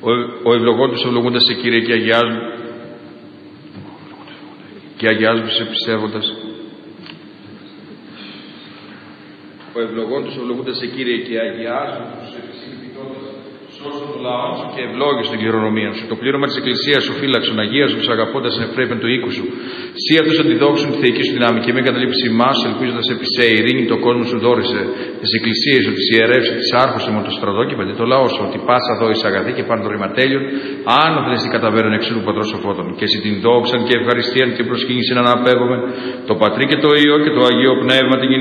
Ο ευλογόντος ευλογούντας σε Κύριε και αγιάζουν. Και αγιάζουν σε πιστεύοντας. Ο ευλογόντος ευλογούντας σε Κύριε και αγιάζουν τους επισυλληπιτώντας. Σώσον το λαό σου και ευλόγησον την κληρονομία σου. Το πλήρωμα της Εκκλησίας σου φύλαξον, αγίαζον τους αγαπώντας εν ευπρέπειαν του οίκου σου. Σύ αυτούς αντιδόξουν τη θεϊκή σου δυνάμει και μην καταλήψει ημάς, ελπίζοντας επί σε ειρήνη το κόσμο σου δόρισε. Τις εκκλησίες σου, τις ιερεύσεις, τις άρχωσε με το στρατό και πέντε το λαό σου. Ότι πάσα δόης αγαθή και πάνω το ρηματέλειον, άνωθεν εσύ καταβέρον εξού του πατρός σοφότων. Και εσύ την δόξαν και ευχαριστίαν και προσκύνησιν αναπέγομεν το Πατρί και το Υιό και το Αγίο Πνεύμα την